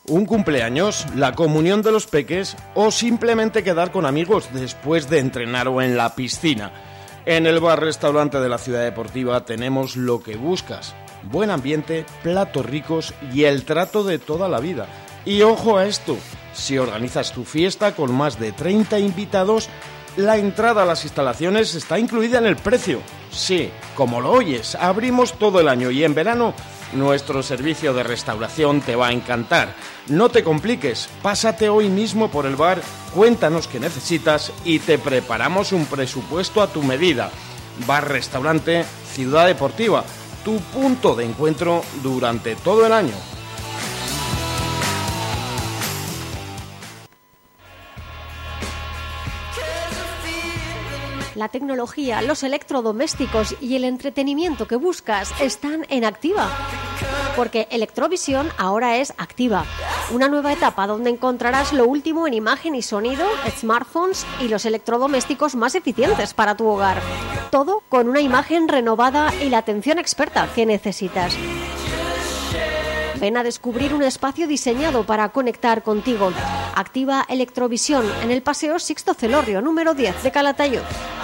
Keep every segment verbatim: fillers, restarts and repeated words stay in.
un cumpleaños, la comunión de los peques o simplemente quedar con amigos después de entrenar o en la piscina. En el bar-restaurante de la Ciudad Deportiva tenemos lo que buscas: buen ambiente, platos ricos y el trato de toda la vida. Y ojo a esto, si organizas tu fiesta con más de treinta invitados, la entrada a las instalaciones está incluida en el precio. Sí, como lo oyes, abrimos todo el año y en verano nuestro servicio de restauración te va a encantar. No te compliques, pásate hoy mismo por el bar, cuéntanos qué necesitas y te preparamos un presupuesto a tu medida. Bar-restaurante Ciudad Deportiva, tu punto de encuentro durante todo el año. La tecnología, los electrodomésticos y el entretenimiento que buscas están en Activa. Porque Electrovisión ahora es Activa, una nueva etapa donde encontrarás lo último en imagen y sonido, smartphones y los electrodomésticos más eficientes para tu hogar. Todo con una imagen renovada y la atención experta que necesitas. Ven a descubrir un espacio diseñado para conectar contigo. Activa Electrovisión en el Paseo Sixto Celorrio, número diez de Calatayud.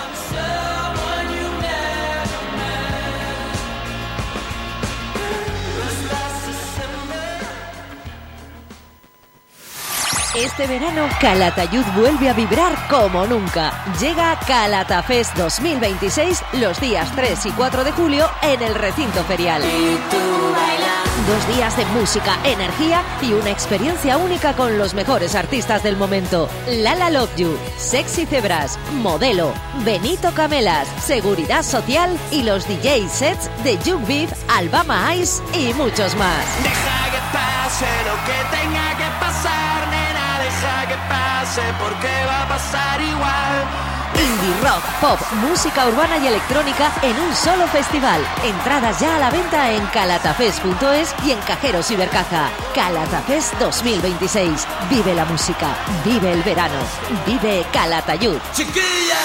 Este verano Calatayud vuelve a vibrar como nunca. Llega Calatafest dos mil veintiséis los días tres y cuatro de julio en el recinto ferial. Dos días de música, energía y una experiencia única con los mejores artistas del momento. Lala Love You, Sexy Cebras, Modelo, Benito Camelas, Seguridad Social y los D J sets de Juke Beef, Alabama Ice y muchos más. Deja que pase lo que tenga que pasar, nena, deja que pase porque va a pasar igual. Indie rock, pop, música urbana y electrónica en un solo festival. Entradas ya a la venta en calatafest punto es y en cajeros y Ibercaja. Calatafest dos mil veintiséis. Vive la música, vive el verano, vive Calatayud. ¡Chiquilla!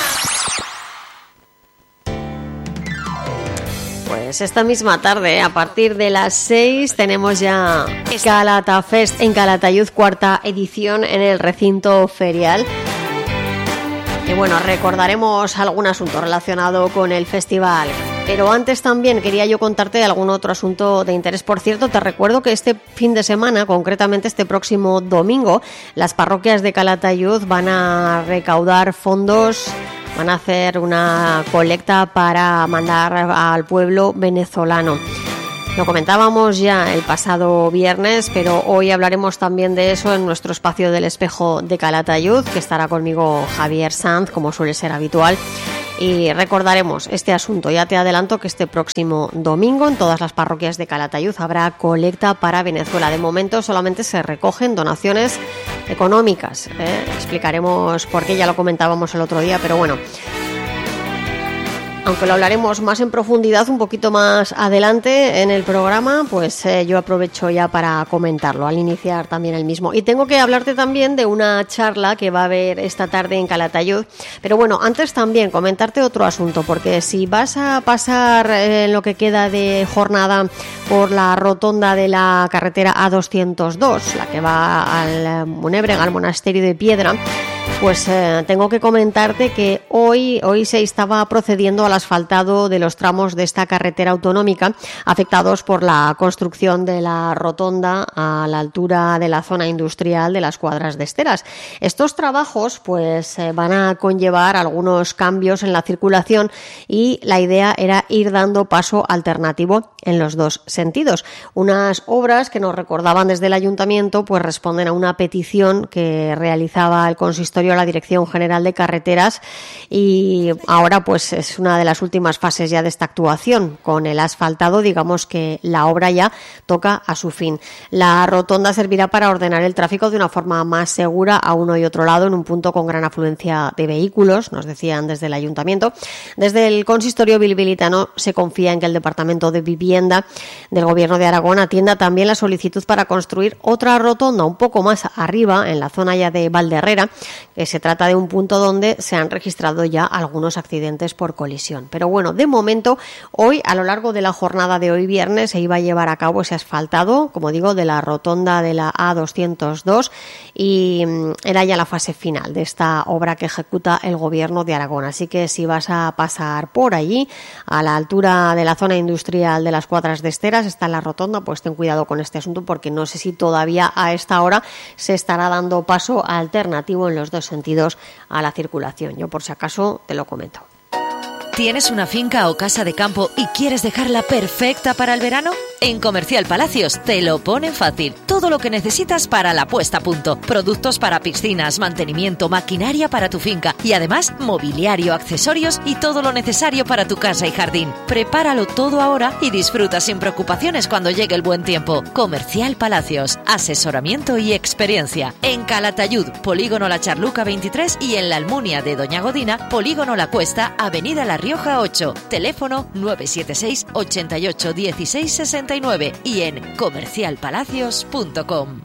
Pues esta misma tarde, a partir de las seis, tenemos ya Calatafest en Calatayud, cuarta edición en el recinto ferial. Y bueno, recordaremos algún asunto relacionado con el festival. Pero antes también quería yo contarte algún otro asunto de interés. Por cierto, te recuerdo que este fin de semana, concretamente este próximo domingo, las parroquias de Calatayud van a recaudar fondos, van a hacer una colecta para mandar al pueblo venezolano. Lo comentábamos ya el pasado viernes, pero hoy hablaremos también de eso en nuestro espacio del Espejo de Calatayud, que estará conmigo Javier Sanz, como suele ser habitual. Y recordaremos este asunto. Ya te adelanto que este próximo domingo en todas las parroquias de Calatayud habrá colecta para Venezuela. De momento solamente se recogen donaciones económicas, ¿eh? Explicaremos por qué, ya lo comentábamos el otro día, pero bueno, aunque lo hablaremos más en profundidad un poquito más adelante en el programa, pues eh, yo aprovecho ya para comentarlo al iniciar también el mismo. Y tengo que hablarte también de una charla que va a haber esta tarde en Calatayud. Pero bueno, antes también comentarte otro asunto, porque si vas a pasar eh, lo que queda de jornada por la rotonda de la carretera A doscientos dos, la que va al Munebrega, al Monasterio de Piedra, pues eh, tengo que comentarte que hoy, hoy se estaba procediendo al asfaltado de los tramos de esta carretera autonómica afectados por la construcción de la rotonda a la altura de la zona industrial de las Cuadras de Esteras. Estos trabajos pues eh, van a conllevar algunos cambios en la circulación y la idea era ir dando paso alternativo en los dos sentidos. Unas obras que nos recordaban desde el ayuntamiento pues responden a una petición que realizaba el consistorio a la Dirección General de Carreteras y ahora pues es una de las últimas fases ya de esta actuación. Con el asfaltado, digamos que la obra ya toca a su fin. La rotonda servirá para ordenar el tráfico de una forma más segura a uno y otro lado en un punto con gran afluencia de vehículos, nos decían desde el ayuntamiento. Desde el consistorio bilbilitano se confía en que el Departamento de Vivienda del Gobierno de Aragón atienda también la solicitud para construir otra rotonda un poco más arriba, en la zona ya de Valderrera, Eh, se trata de un punto donde se han registrado ya algunos accidentes por colisión. Pero bueno, de momento, hoy, a lo largo de la jornada de hoy viernes, se iba a llevar a cabo ese asfaltado, como digo, de la rotonda de la A doscientos dos, y mm, era ya la fase final de esta obra que ejecuta el Gobierno de Aragón. Así que si vas a pasar por allí, a la altura de la zona industrial de las Cuadras de Esteras, está en la rotonda, pues ten cuidado con este asunto, porque no sé si todavía a esta hora se estará dando paso alternativo en los dos sentidos a la circulación. Yo, por si acaso, te lo comento. ¿Tienes una finca o casa de campo y quieres dejarla perfecta para el verano? En Comercial Palacios te lo ponen fácil. Todo lo que necesitas para la puesta a punto. Productos para piscinas, mantenimiento, maquinaria para tu finca y además mobiliario, accesorios y todo lo necesario para tu casa y jardín. Prepáralo todo ahora y disfruta sin preocupaciones cuando llegue el buen tiempo. Comercial Palacios. Asesoramiento y experiencia. En Calatayud, Polígono La Charluca veintitrés, y en la Almunia de Doña Godina, Polígono La Cuesta, Avenida La Rioja ocho. Teléfono nueve siete seis, ochenta y ocho, dieciséis, sesenta y nueve y en comercial palacios punto com.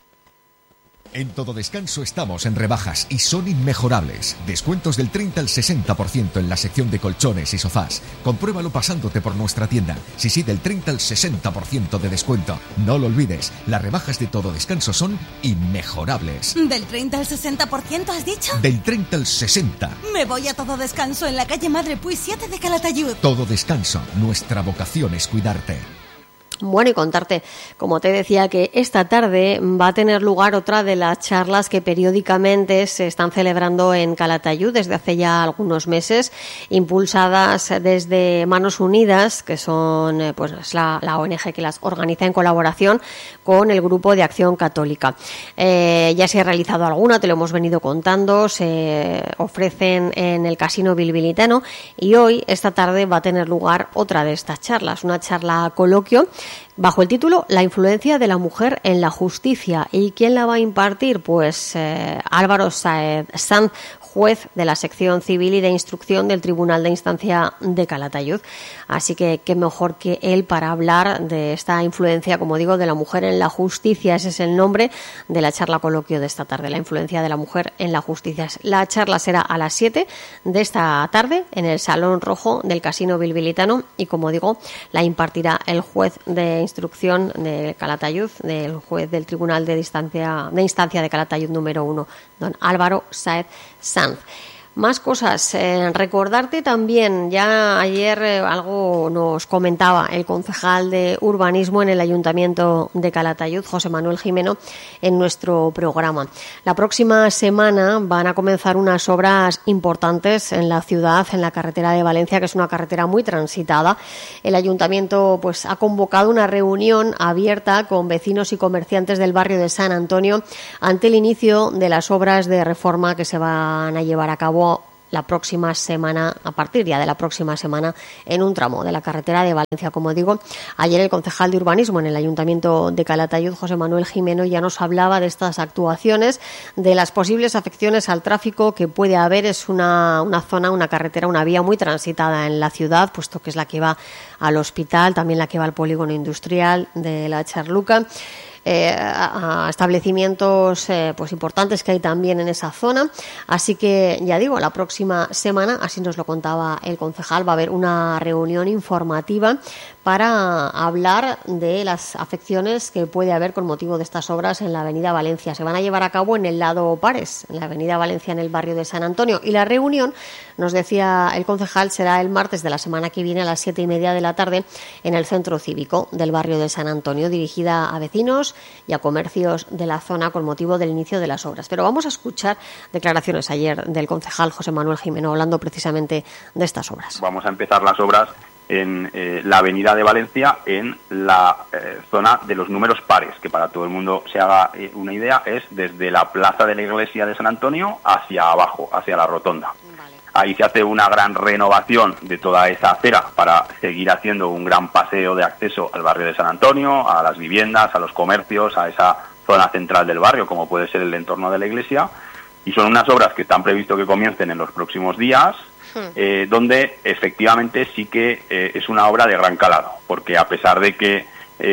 En Todo Descanso estamos en rebajas y son inmejorables. Descuentos del treinta al sesenta por ciento en la sección de colchones y sofás. Compruébalo pasándote por nuestra tienda. Sí, sí, del treinta al sesenta por ciento de descuento. No lo olvides, las rebajas de Todo Descanso son inmejorables. ¿Del treinta al sesenta por ciento has dicho? Del treinta al sesenta por ciento. Me voy a Todo Descanso en la calle Madre Puy siete de Calatayud. Todo Descanso, nuestra vocación es cuidarte. Bueno, y contarte, como te decía, que esta tarde va a tener lugar otra de las charlas que periódicamente se están celebrando en Calatayud desde hace ya algunos meses, impulsadas desde Manos Unidas, que son eh, pues la, la O N G que las organiza en colaboración con el Grupo de Acción Católica. Eh, ya se ha realizado alguna, te lo hemos venido contando, se ofrecen en el Casino Bilbilitano, y hoy, esta tarde, va a tener lugar otra de estas charlas, una charla coloquio bajo el título La influencia de la mujer en la justicia. ¿Y quién la va a impartir? Pues eh, Álvaro Sáez Sanz, juez de la sección civil y de instrucción del Tribunal de Instancia de Calatayud. Así que qué mejor que él para hablar de esta influencia, como digo, de la mujer en la justicia. Ese es el nombre de la charla coloquio de esta tarde, la influencia de la mujer en la justicia. La charla será a las siete de esta tarde en el Salón Rojo del Casino Bilbilitano, y, como digo, la impartirá el juez de instrucción de Calatayud, del juez del Tribunal de Instancia de, Instancia de Calatayud número uno, don Álvaro Sáez Sanz. Más cosas, eh, recordarte también, ya ayer eh, algo nos comentaba el concejal de urbanismo en el Ayuntamiento de Calatayud, José Manuel Jimeno, en nuestro programa. La próxima semana van a comenzar unas obras importantes en la ciudad, en la carretera de Valencia, que es una carretera muy transitada. El Ayuntamiento pues ha convocado una reunión abierta con vecinos y comerciantes del barrio de San Antonio ante el inicio de las obras de reforma que se van a llevar a cabo la próxima semana, a partir ya de la próxima semana, en un tramo de la carretera de Valencia. Como digo, ayer el concejal de urbanismo en el Ayuntamiento de Calatayud, José Manuel Jimeno, ya nos hablaba de estas actuaciones, de las posibles afecciones al tráfico que puede haber. Es una, una zona, una carretera, una vía muy transitada en la ciudad, puesto que es la que va al hospital, también la que va al polígono industrial de la Charluca. Eh, a, a establecimientos eh, pues importantes que hay también en esa zona. Así que, ya digo, la próxima semana, así nos lo contaba el concejal, va a haber una reunión informativa para hablar de las afecciones que puede haber con motivo de estas obras en la Avenida Valencia. Se van a llevar a cabo en el lado Pares, en la Avenida Valencia, en el barrio de San Antonio. Y la reunión, nos decía el concejal, será el martes de la semana que viene a las siete y media de la tarde en el Centro Cívico del barrio de San Antonio, dirigida a vecinos y a comercios de la zona con motivo del inicio de las obras. Pero vamos a escuchar declaraciones ayer del concejal José Manuel Jimeno hablando precisamente de estas obras. Vamos a empezar las obras en eh, la Avenida de Valencia, en la eh, zona de los números pares, que para todo el mundo se haga eh, una idea, es desde la plaza de la iglesia de San Antonio hacia abajo, hacia la rotonda. Vale. Ahí se hace una gran renovación de toda esa acera para seguir haciendo un gran paseo de acceso al barrio de San Antonio, a las viviendas, a los comercios, a esa zona central del barrio, como puede ser el entorno de la iglesia. Y son unas obras que están previsto que comiencen en los próximos días, Eh, donde efectivamente sí que eh, es una obra de gran calado, porque a pesar de que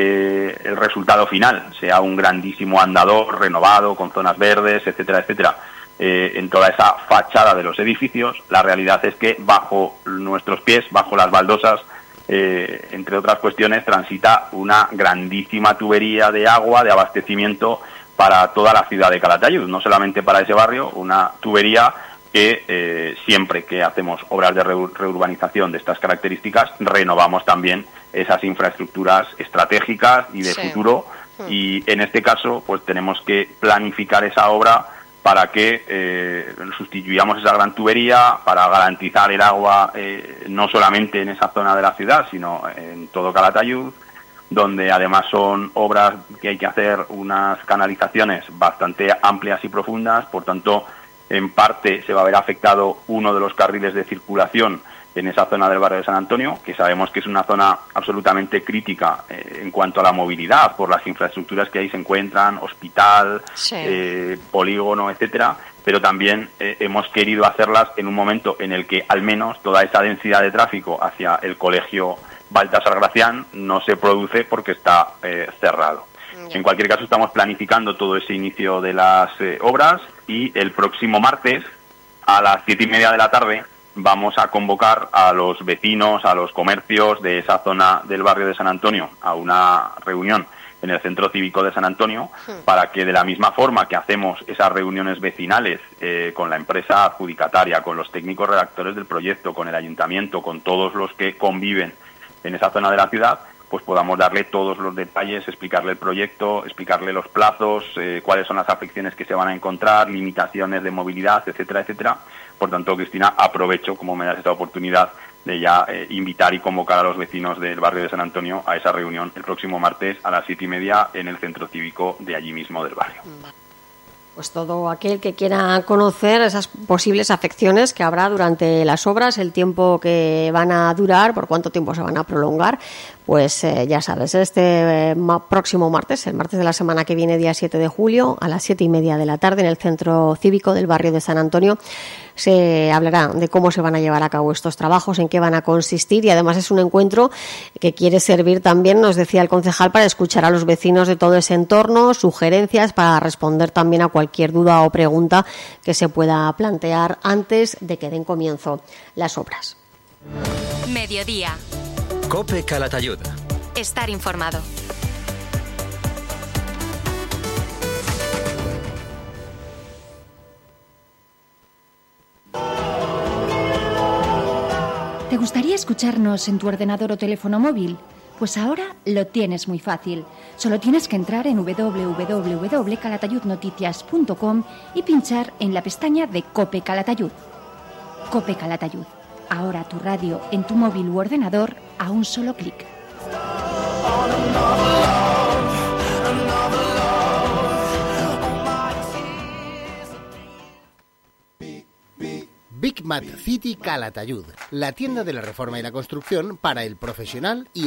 eh, el resultado final sea un grandísimo andador renovado con zonas verdes, etcétera, etcétera, eh, en toda esa fachada de los edificios. La realidad es que bajo nuestros pies, bajo las baldosas, eh, entre otras cuestiones, transita una grandísima tubería de agua, de abastecimiento para toda la ciudad de Calatayud, no solamente para ese barrio, una tubería que eh, siempre que hacemos obras de reurbanización de estas características, renovamos también esas infraestructuras estratégicas y de sí. futuro, y en este caso pues tenemos que planificar esa obra para que eh, sustituyamos esa gran tubería, para garantizar el agua eh, no solamente en esa zona de la ciudad, sino en todo Calatayud, donde además son obras que hay que hacer unas canalizaciones bastante amplias y profundas, por tanto, en parte se va a ver afectado uno de los carriles de circulación en esa zona del barrio de San Antonio, que sabemos que es una zona absolutamente crítica eh, en cuanto a la movilidad, por las infraestructuras que ahí se encuentran, hospital, sí. eh, polígono, etcétera, pero también eh, hemos querido hacerlas en un momento en el que al menos toda esa densidad de tráfico hacia el colegio Baltasar Gracián no se produce porque está eh, cerrado. En cualquier caso, estamos planificando todo ese inicio de las eh, obras, y el próximo martes a las siete y media de la tarde vamos a convocar a los vecinos, a los comercios de esa zona del barrio de San Antonio a una reunión en el Centro Cívico de San Antonio, sí. para que de la misma forma que hacemos esas reuniones vecinales eh, con la empresa adjudicataria, con los técnicos redactores del proyecto, con el ayuntamiento, con todos los que conviven en esa zona de la ciudad, pues podamos darle todos los detalles, explicarle el proyecto, explicarle los plazos, eh, cuáles son las afecciones que se van a encontrar, limitaciones de movilidad, etcétera, etcétera. Por tanto, Cristina, aprovecho, como me das esta oportunidad, de ya eh, invitar y convocar a los vecinos del barrio de San Antonio a esa reunión el próximo martes a las siete y media en el Centro Cívico de allí mismo del barrio. Pues todo aquel que quiera conocer esas posibles afecciones que habrá durante las obras, el tiempo que van a durar, por cuánto tiempo se van a prolongar, pues eh, ya sabes, este eh, ma- próximo martes, el martes de la semana que viene, día siete de julio, a las siete y media de la tarde, en el Centro Cívico del barrio de San Antonio, se hablará de cómo se van a llevar a cabo estos trabajos, en qué van a consistir, y además es un encuentro que quiere servir también, nos decía el concejal, para escuchar a los vecinos de todo ese entorno, sugerencias para responder también a cualquier duda o pregunta que se pueda plantear antes de que den comienzo las obras. Mediodía. COPE Calatayud. Estar informado. ¿Te gustaría escucharnos en tu ordenador o teléfono móvil? Pues ahora lo tienes muy fácil. Solo tienes que entrar en doble u doble u doble u punto calatayud noticias punto com y pinchar en la pestaña de COPE Calatayud. COPE Calatayud. Ahora tu radio en tu móvil u ordenador a un solo clic. Big Mat City Calatayud, la tienda de la reforma y la construcción para el profesional y